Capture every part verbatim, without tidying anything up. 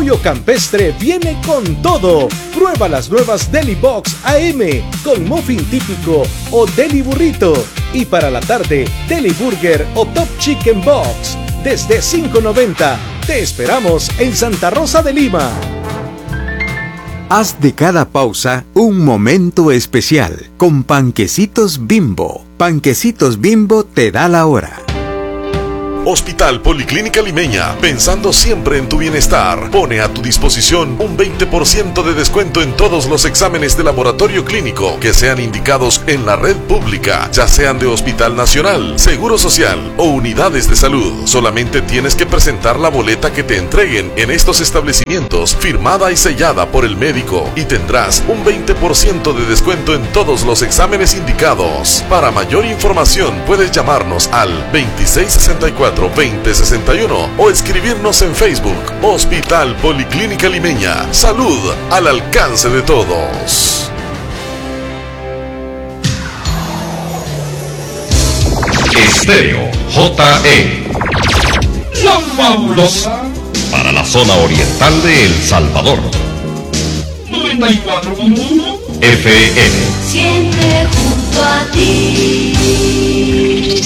Pollo Campestre viene con todo. Prueba las nuevas Deli Box A M con muffin típico o Deli Burrito. Y para la tarde, Deli Burger o Top Chicken Box desde cinco noventa. Te esperamos en Santa Rosa de Lima. Haz de cada pausa un momento especial con Panquecitos Bimbo. Panquecitos Bimbo te da la hora. Hospital Policlínica Limeña, pensando siempre en tu bienestar, pone a tu disposición un veinte por ciento de descuento en todos los exámenes de laboratorio clínico que sean indicados en la red pública, ya sean de Hospital Nacional, Seguro Social o unidades de salud. Solamente tienes que presentar la boleta que te entreguen en estos establecimientos, firmada y sellada por el médico, y tendrás un veinte por ciento de descuento en todos los exámenes indicados. Para mayor información puedes llamarnos al veintiséis sesenta y cuatro veinte sesenta y uno o escribirnos en Facebook. Hospital Policlínica Limeña. Salud al alcance de todos. Estéreo J E, la fabulosa, para la zona oriental de El Salvador. noventa y cuatro punto uno F M. Siempre junto a ti.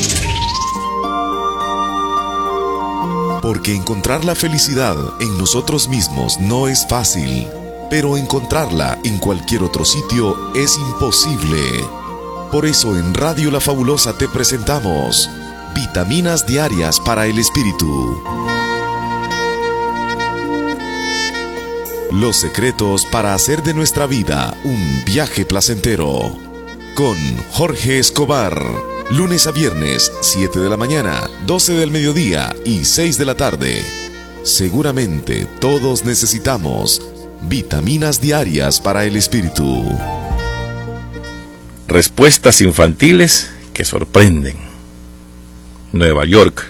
Porque encontrar la felicidad en nosotros mismos no es fácil, pero encontrarla en cualquier otro sitio es imposible. Por eso en Radio La Fabulosa te presentamos Vitaminas Diarias para el Espíritu. Los secretos para hacer de nuestra vida un viaje placentero. Con Jorge Escobar. Lunes a viernes, siete de la mañana, doce del mediodía y seis de la tarde. Seguramente todos necesitamos vitaminas diarias para el espíritu. Respuestas infantiles que sorprenden. Nueva York.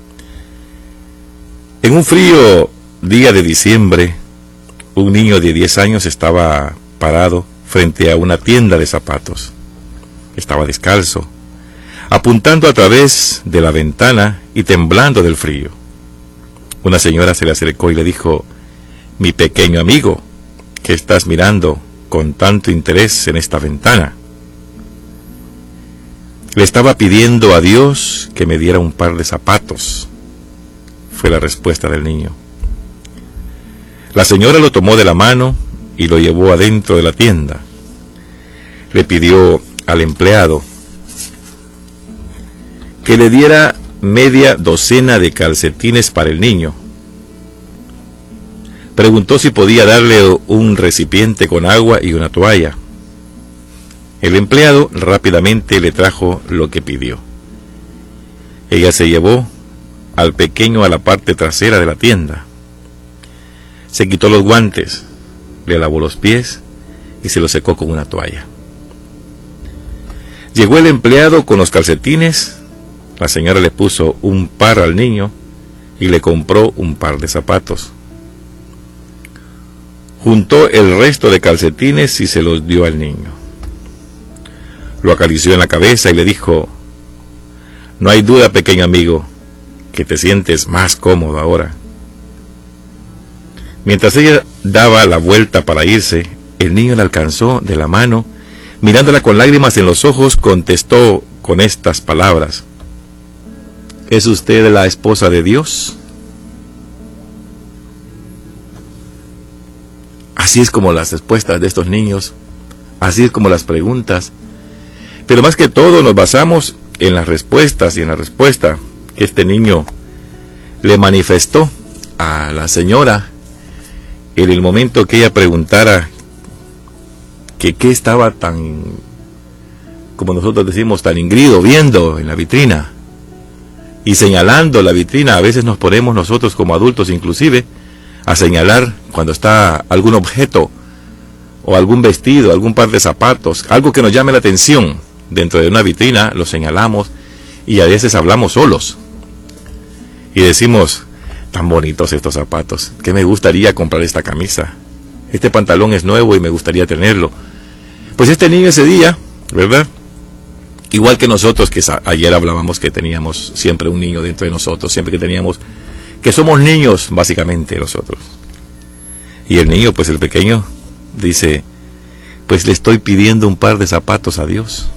En un frío día de diciembre, un niño de diez años estaba parado frente a una tienda de zapatos. Estaba descalzo, apuntando a través de la ventana y temblando del frío. Una señora se le acercó y le dijo: «Mi pequeño amigo, ¿qué estás mirando con tanto interés en esta ventana?» «Le estaba pidiendo a Dios que me diera un par de zapatos», fue la respuesta del niño. La señora lo tomó de la mano y lo llevó adentro de la tienda. Le pidió al empleado que le diera media docena de calcetines para el niño. Preguntó si podía darle un recipiente con agua y una toalla. El empleado rápidamente le trajo lo que pidió. Ella se llevó al pequeño a la parte trasera de la tienda. Se quitó los guantes, le lavó los pies y se los secó con una toalla. Llegó el empleado con los calcetines. La señora le puso un par al niño y le compró un par de zapatos. Juntó el resto de calcetines y se los dio al niño. Lo acarició en la cabeza y le dijo: «No hay duda, pequeño amigo, que te sientes más cómodo ahora». Mientras ella daba la vuelta para irse, el niño la alcanzó de la mano, mirándola con lágrimas en los ojos, contestó con estas palabras: ¿Es usted la esposa de Dios? Así es como las respuestas de estos niños, así es como las preguntas, pero más que todo nos basamos en las respuestas y en la respuesta que este niño le manifestó a la señora en el momento que ella preguntara que qué estaba tan, como nosotros decimos, tan ingrido viendo en la vitrina y señalando la vitrina. A veces nos ponemos nosotros como adultos inclusive a señalar cuando está algún objeto o algún vestido, algún par de zapatos, algo que nos llame la atención dentro de una vitrina, lo señalamos y a veces hablamos solos y decimos: tan bonitos estos zapatos, que me gustaría comprar esta camisa, este pantalón es nuevo y me gustaría tenerlo. Pues este niño ese día, ¿verdad? Igual que nosotros, que ayer hablábamos que teníamos siempre un niño dentro de nosotros, siempre que teníamos, que somos niños básicamente nosotros. Y el niño, pues el pequeño, dice, pues le estoy pidiendo un par de zapatos a Dios.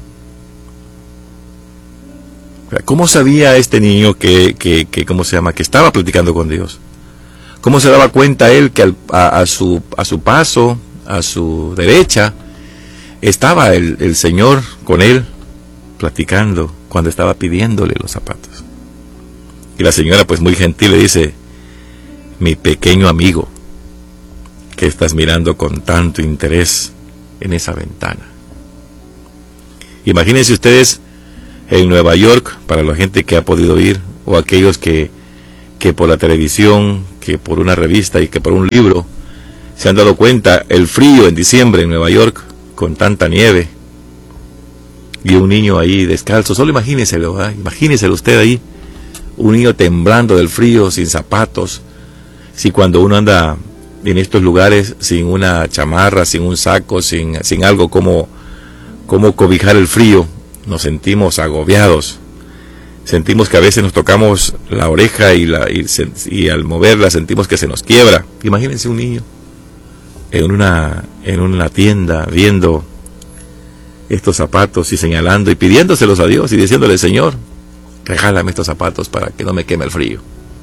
¿Cómo sabía este niño que, que, que ¿cómo se llama? Que estaba platicando con Dios? ¿Cómo se daba cuenta él que al, a, a, su, a su paso, a su derecha, estaba el, el Señor con él platicando cuando estaba pidiéndole los zapatos? Y la señora, pues muy gentil, le dice, mi pequeño amigo, que estás mirando con tanto interés en esa ventana. Imagínense ustedes en Nueva York, para la gente que ha podido ir, o aquellos que, que por la televisión, que por una revista y que por un libro, se han dado cuenta el frío en diciembre en Nueva York, con tanta nieve, y un niño ahí descalzo. Solo imagínenselo, ¿eh? Imagínenselo usted ahí, un niño temblando del frío, sin zapatos. Si cuando uno anda en estos lugares sin una chamarra, sin un saco, sin, sin algo como, como cobijar el frío, nos sentimos agobiados. Sentimos que a veces nos tocamos la oreja y, la, y, se, y al moverla sentimos que se nos quiebra. Imagínense un niño en una, en una tienda viendo estos zapatos y señalando y pidiéndoselos a Dios y diciéndole, Señor, regálame estos zapatos para que no me queme el frío.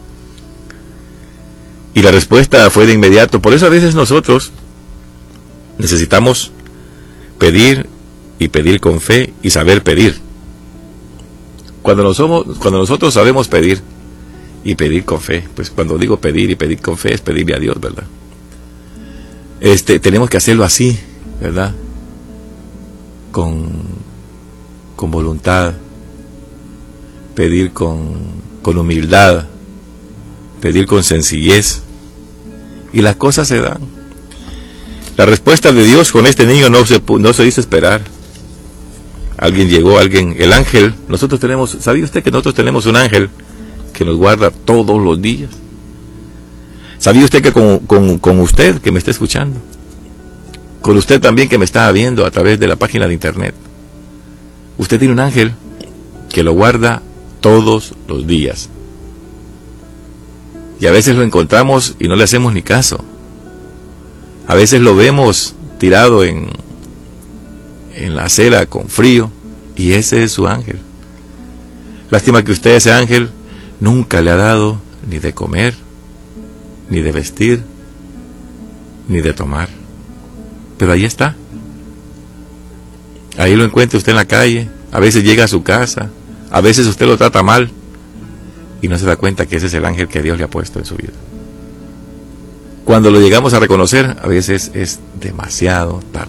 Y la respuesta fue de inmediato. Por eso a veces nosotros necesitamos pedir y pedir con fe y saber pedir. Cuando, nos somos, cuando nosotros sabemos pedir y pedir con fe, pues cuando digo pedir y pedir con fe es pedirle a Dios, ¿verdad? Este, tenemos que hacerlo así, ¿verdad? Con, con voluntad, pedir con, con humildad, pedir con sencillez, y las cosas se dan. La respuesta de Dios con este niño no se, no se hizo esperar. Alguien llegó, alguien, el ángel, nosotros tenemos, ¿sabía usted que nosotros tenemos un ángel que nos guarda todos los días? ¿Sabía usted que con, con, con usted que me está escuchando, con usted también que me está viendo a través de la página de internet, usted tiene un ángel que lo guarda todos los días? Y a veces lo encontramos y no le hacemos ni caso. A veces lo vemos tirado en, en la acera con frío, y ese es su ángel. Lástima que usted, ese ángel, nunca le ha dado ni de comer, ni de vestir, ni de tomar. Pero ahí está. Ahí lo encuentra usted en la calle. A veces llega a su casa, a veces usted lo trata mal y no se da cuenta que ese es el ángel que Dios le ha puesto en su vida. Cuando lo llegamos a reconocer, a veces es demasiado tarde.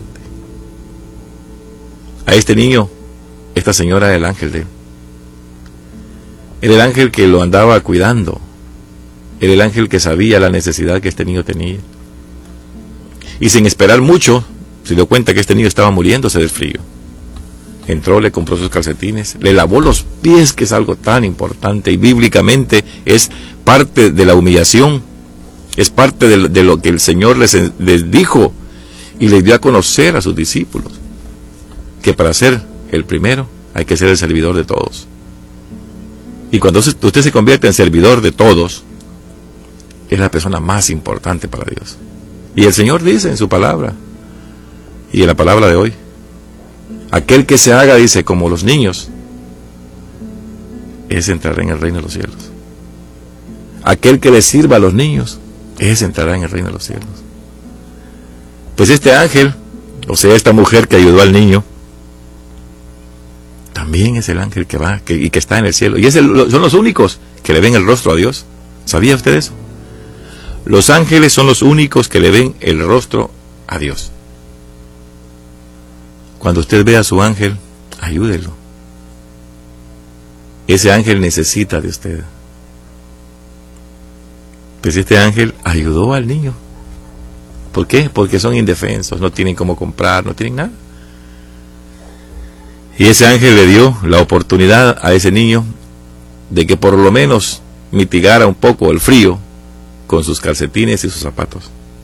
A este niño, esta señora era el ángel de él. Era el ángel que lo andaba cuidando. Era el ángel que sabía la necesidad que este niño tenía. Y sin esperar mucho, se dio cuenta que este niño estaba muriéndose del frío. Entró, le compró sus calcetines, le lavó los pies, que es algo tan importante, y bíblicamente es parte de la humillación, es parte de, de lo que el Señor les, les dijo y les dio a conocer a sus discípulos, que para ser el primero hay que ser el servidor de todos. Y cuando usted se convierte en servidor de todos, es la persona más importante para Dios. Y el Señor dice en su palabra, y en la palabra de hoy, aquel que se haga, dice, como los niños, ese entrará en el reino de los cielos. Aquel que le sirva a los niños, ese entrará en el reino de los cielos. Pues este ángel, o sea, esta mujer que ayudó al niño, también es el ángel que va que, y que está en el cielo. Y es el, son los únicos que le ven el rostro a Dios. ¿Sabía usted eso? Los ángeles son los únicos que le ven el rostro a Dios. Cuando usted ve a su ángel, ayúdelo. Ese ángel necesita de usted. Pues este ángel ayudó al niño. ¿Por qué? Porque son indefensos, no tienen cómo comprar, no tienen nada. Y ese ángel le dio la oportunidad a ese niño de que por lo menos mitigara un poco el frío con sus calcetines y sus zapatos.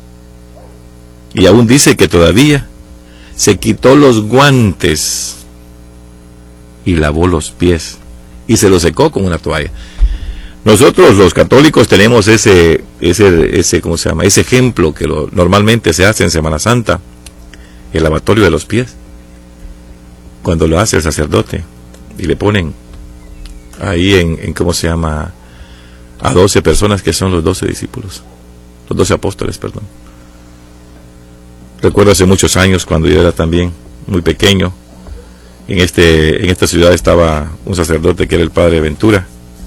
Y aún dice que todavía se quitó los guantes y lavó los pies y se los secó con una toalla. Nosotros los católicos tenemos ese, ese, ese, ¿cómo se llama? Ese ejemplo que lo, normalmente se hace en Semana Santa, el lavatorio de los pies, cuando lo hace el sacerdote y le ponen ahí en, en ¿cómo se llama? A doce personas que son los doce discípulos, los doce apóstoles, perdón. Recuerdo hace muchos años cuando yo era también muy pequeño, en este, en esta ciudad estaba un sacerdote que era el padre Ventura.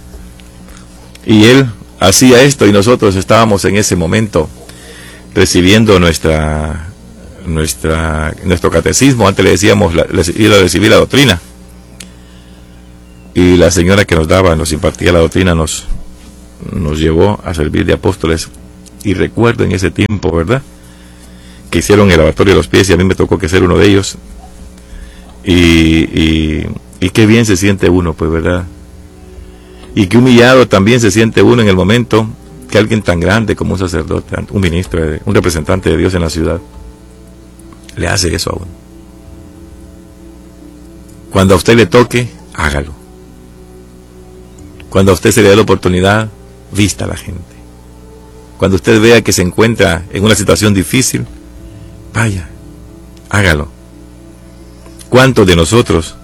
Y él hacía esto y nosotros estábamos en ese momento recibiendo nuestra, nuestra, nuestro catecismo. Antes le decíamos la, ir a recibir la doctrina. Y la señora que nos daba, nos impartía la doctrina, nos, nos llevó a servir de apóstoles. Y recuerdo en ese tiempo, ¿verdad?, que hicieron el lavatorio de los pies y a mí me tocó que ser uno de ellos. Y, y, y qué bien se siente uno, pues, ¿verdad? Y qué humillado también se siente uno en el momento que alguien tan grande como un sacerdote, un ministro, un representante de Dios en la ciudad, le hace eso a uno. Cuando a usted le toque, hágalo. Cuando a usted se le dé la oportunidad, vista a la gente. Cuando usted vea que se encuentra en una situación difícil, vaya, hágalo. ¿Cuántos de nosotros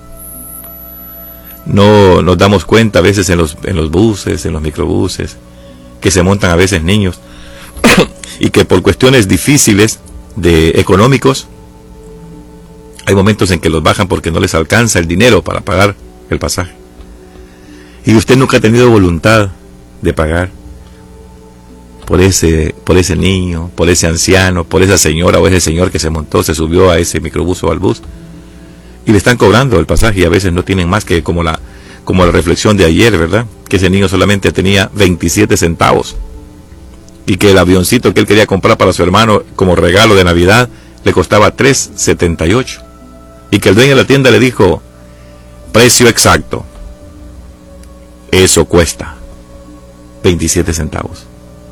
no nos damos cuenta a veces en los, en los buses, en los microbuses, que se montan a veces niños y que por cuestiones difíciles de económicos hay momentos en que los bajan porque no les alcanza el dinero para pagar el pasaje? Y usted nunca ha tenido voluntad de pagar por ese, por ese niño, por ese anciano, por esa señora o ese señor que se montó, se subió a ese microbús o al bus y le están cobrando el pasaje y a veces no tienen más que como la, como la reflexión de ayer, ¿verdad? Que ese niño solamente tenía veintisiete centavos y que el avioncito que él quería comprar para su hermano como regalo de Navidad le costaba tres setenta y ocho y que el dueño de la tienda le dijo: precio exacto, eso cuesta veintisiete centavos.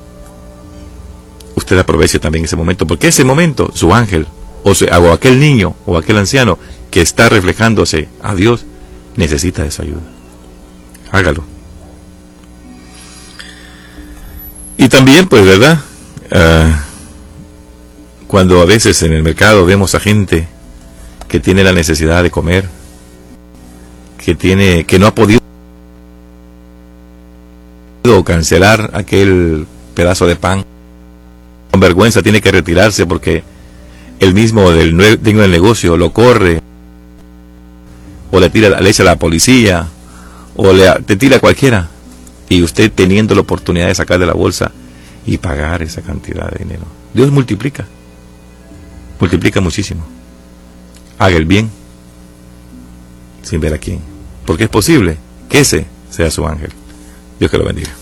Usted aproveche también ese momento, porque ese momento, su ángel, o, su, o aquel niño, o aquel anciano que está reflejándose a Dios, necesita esa ayuda. Hágalo. Y también, pues, ¿verdad? Uh, cuando a veces en el mercado vemos a gente que tiene la necesidad de comer, que tiene, que no ha podido cancelar aquel pedazo de pan, con vergüenza tiene que retirarse porque el mismo del dueño del negocio lo corre, o le tira, le echa a la policía, o le te tira a cualquiera, y usted teniendo la oportunidad de sacar de la bolsa y pagar esa cantidad de dinero. Dios multiplica, multiplica muchísimo. Haga el bien sin ver a quién, porque es posible que ese sea su ángel. Dios que lo bendiga.